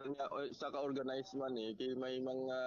sa ka-organize man kay may mga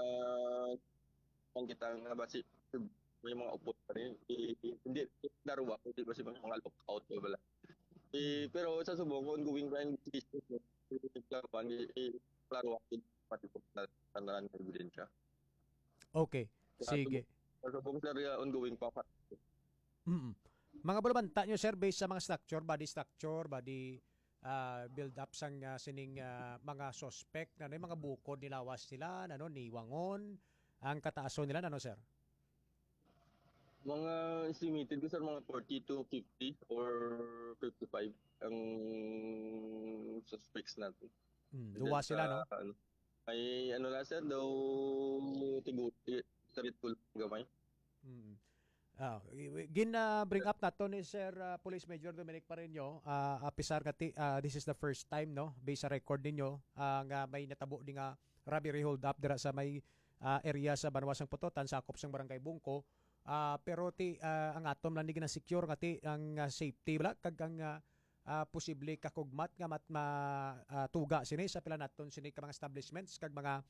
ang kita nga basi may mga upot pa rin. Hindi darwa, hindi ba si mga lockout o wala. Mm. Pero sa subong, ongoing pa yung business mo. Klaruan, klaruan, pati po na ng ebidensya. Okay, Sa subong, sige. sa subong sir, ongoing pa. Mm. Mga bulabanta nyo, sir, based sa mga structure, body build up sang sining mga suspect, ano, yung mga bukod nilawas nila, ano, ni Wangon, ang kataason nila, ano, sir? Mga estimated ko sir, mga 40 to 50 or 55 ang suspects natin. Mm, And then duwa sila, sa, no? ano, may ano na sir, daw tigo, tarit ko lang gamay. Mm. Bring up nato ni Sir Police Major Dominic Pareño, apisar kati this is the first time, no, based sa record ninyo, nga may natabo di nga robbery hold up dira sa may area sa Banwasang Putotan, sakop sang Barangay Bungko. Pero ang atom lang di na secure nga ang safety bala kag ang posible kakugmat nga tuga sini sa pila naton sini ka mga establishments kag mga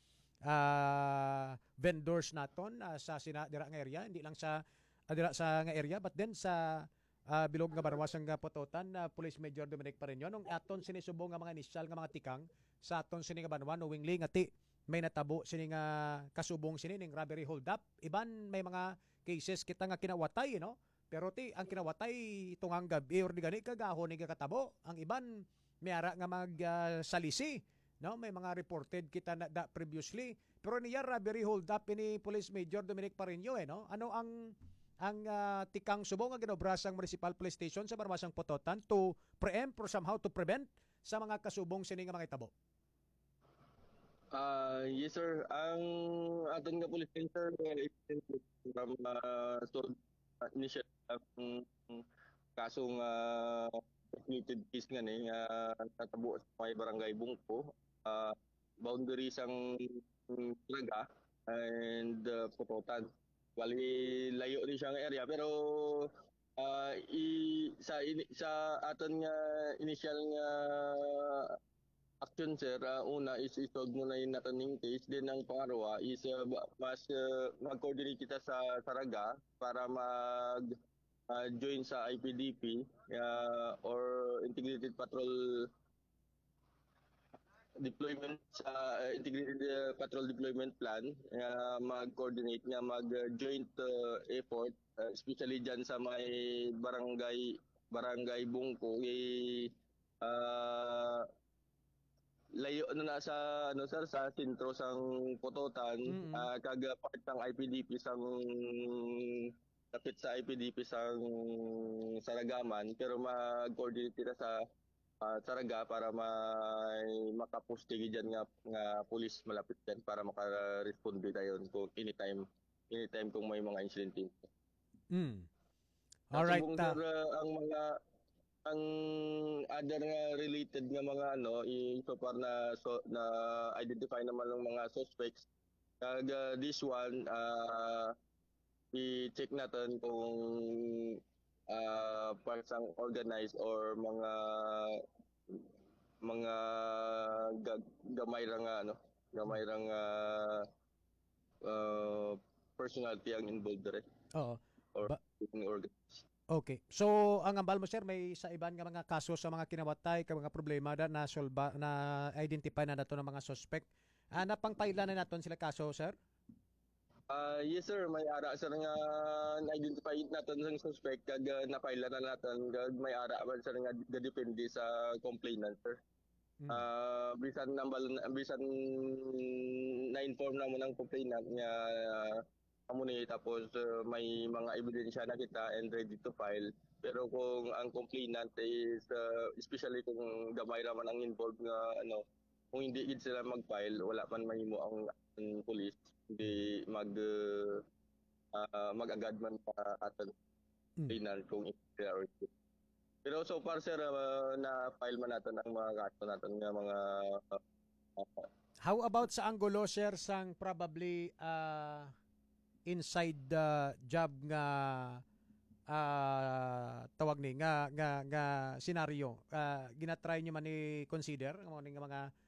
vendors naton sa dira nga area, hindi lang sa dira sa nga area but then sa bilog nga Banwasang nga Putotan. Police Major Dominic Pareño nung aton sinisubong nga mga initial nga mga tikang sa aton sini nga Banwa knowingly nga may natabo sini nga kasubong sini ning robbery hold up. Iban may mga cases kita nga kinawatay, no? Pero ang kinawatay tungang gabi or di gani kagahon ni katabo. Ang iban may ara nga salisi, no? May mga reported kita na previously. Pero niya robbery hold up ini Police Major Dominic Pareño, no? Ano ang tikang subong nga ginobra sang Municipal Police Station sa Barmasang Pototan to preempt or somehow to prevent sa mga kasubong sini nga mga itabo? Yes sir, ang aton nga police center from initial kasong admitted case nga ni natabo sa may barangay Bungko, boundary sang Talaga and Putotan. Bali layo din siyang area pero sa aton nga initial nga action sir, una is isolve mo na yung nataning case. Then ang pangarawa is mas mag-coordinate kita sa Saraga para join sa IPDP or Integrated Patrol Deployment sa Integrated Patrol Deployment Plan. Mag-coordinate nga mag-joint effort, especially dyan sa may barangay Bungko. Uh, Layo na nasa ano sir sa sentro sang Pototan, Mm. kag part ng IPDP sang kapit sa IPDP sang Saragaman pero mag-coordinate kita sa Saraga para makapusti diyan nga pulis malapit diyan para maka-respond dayon kung anytime kung may mga incident. Mm. Sa All right, subong sir, ang other nga related nga mga so far na identify naman ng mga suspects. Kag this one i-check natin kung parts ang organized or mga gamay ra nga gamay ra nga uh, personality ang involved dire oo. or Ba- organized. okay. So, ang ambal mo, sir, may sa iban nga mga kaso sa mga kinawatay, ka mga problema na identify na nato ng mga suspect. Napangpailan na naton sila kaso, sir? Yes sir, may ara sir nga na-identify natin sa suspect kag napaila na natin kag may ara man sir nga depende sa complainant sir. Mm. Bisan na-inform na mo ng complainant nga amo ni tapos may mga ebidensya na kita and ready to file. Pero kung ang complainant is especially kung gamay ra man ang involved nga kung hindi gid sila mag-file wala man mahimo ang police Mm. hindi mag-agad man pa aton Mm. complainant kung priority. Pero so far sir na-file man natin ang mga kaso natin nga mga uh, How about sa Angulo, sir, sang probably inside the job nga tawag ni nga senaryo ginatry nyo man ni consider mo nga mga